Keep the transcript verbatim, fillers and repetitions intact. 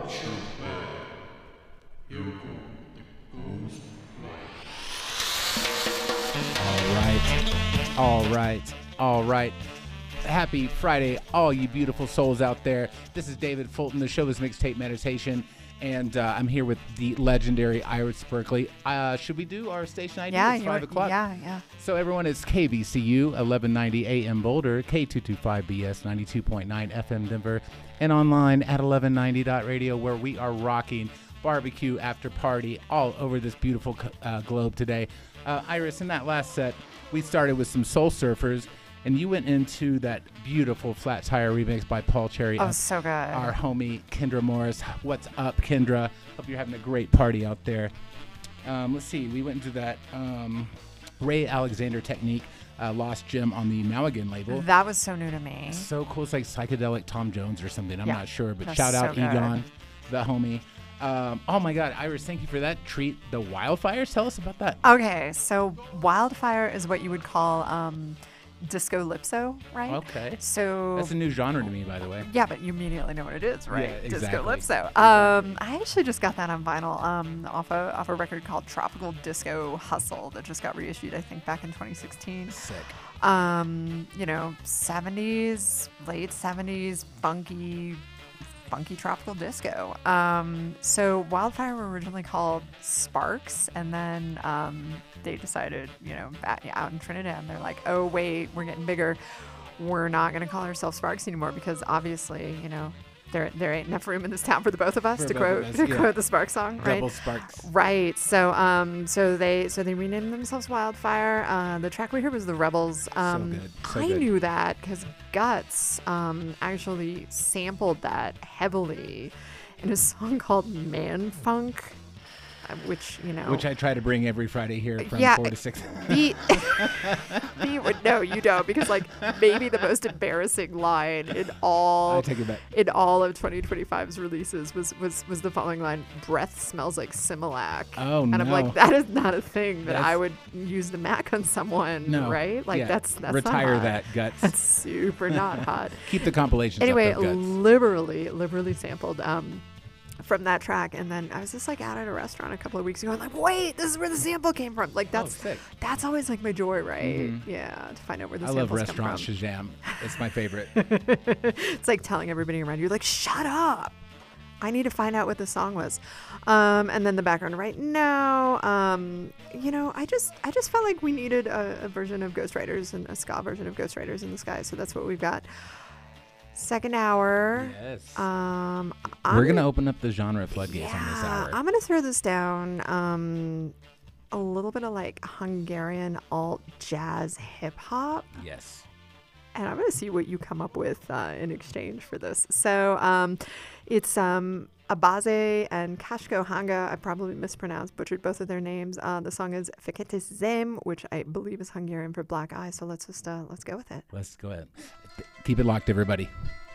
All right, all right, all right. Happy Friday, all you beautiful souls out there. This is David Fulton. The show is Mixtape Meditation, and uh, I'm here with the legendary Iris Berkeley. Uh, should we do our station I D? Yeah, it's five o'clock. Yeah, yeah. So everyone, it's K B C U, eleven ninety A M Boulder, K two twenty-five B S, ninety-two point nine F M Denver, and online at eleven ninety dot radio, where we are rocking barbecue after party all over this beautiful uh, globe today. Uh, Iris, in that last set, we started with some Soul Surfers, and you went into that beautiful Flat Tire remix by Paul Cherry. Oh, so good. Our homie Kendra Morris. What's up, Kendra? Hope you're having a great party out there. Um, let's see. We went into that um, Ray Alexander Technique, uh, Lost Gem on the Maligan label. That was so new to me. So cool. It's like psychedelic Tom Jones or something. I'm Yeah, not sure, but that's shout out so good. Egon, the homie. Um, oh my God, Iris, thank you for that treat. The Wildfires, tell us about that. Okay, so Wildfire is what you would call um, disco lipso, right? Okay. So That's a new genre to me, by the way. yeah, but you immediately know what it is, right? Yeah, Disco exactly. lipso. Um, I actually just got that on vinyl um, off a off a record called Tropical Disco Hustle that just got reissued, I think, back in twenty sixteen. Sick. Um, you know, seventies, late seventies, funky, funky tropical disco. Um, so Wildfire were originally called Sparks, and then um, they decided, you know, at, out in Trinidad, they're like, oh wait, we're getting bigger. We're not going to call ourselves Sparks anymore because obviously, you know, there there ain't enough room in this town for the both of us For to both quote of us, to yeah. quote the Sparks song, right? Rebel Sparks. Right. So um so they so they renamed themselves Wildfire. Uh, the track we heard was The Rebels. Um good, so I good. knew that because Guts um actually sampled that heavily in a song called Man Funk, uh, which, you know, Which I try to bring every Friday here from Yeah, four to six. the, the would no, you don't, because like maybe the most embarrassing line in all I take it back. in all of twenty twenty-five's releases was was was the following line: "Breath smells like Similac." Oh, and no. I'm like, that is not a thing that That's- I would use the Mac on someone, No. right? Like Yeah. that's that's Retire not hot. that, Guts. That's super not hot. Keep the compilations Anyway, up, though, Guts. liberally, liberally sampled um, from that track, and then I was just like out at a restaurant a couple of weeks ago, and like, wait, this is where the sample came from. Like that's Oh, sick. that's always like my joy, right? Mhm. Yeah, to find out where the I love samples Restaurant come from. Shazam. It's my favorite. It's like telling everybody around you, like, shut up. I need to find out what the song was. Um, and then the background right now, um, you know, I just I just felt like we needed a, a version of Ghost Riders and a ska version of Ghost Riders in the Sky. So that's what we've got. Second hour. Yes. Um, We're I'm going to open up the genre floodgates yeah, on this hour. I'm gonna throw this down. Um, a little bit of like Hungarian alt jazz hip hop. Yes. And I'm going to see what you come up with uh, in exchange for this. So um, it's um, Abaze and Kashko Hanga. I probably mispronounced, butchered both of their names. Uh, the song is Feketes Zem, which I believe is Hungarian for black eye. So let's just uh, let's go with it. Let's go ahead. Keep it locked, everybody.